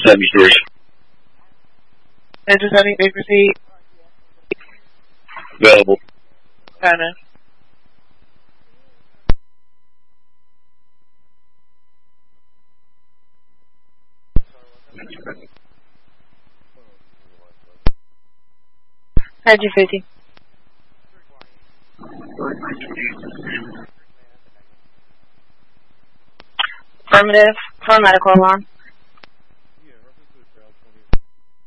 73. Enter 73, proceed. Available. Pattern. Enter 50. Affirmative. For medical alarm.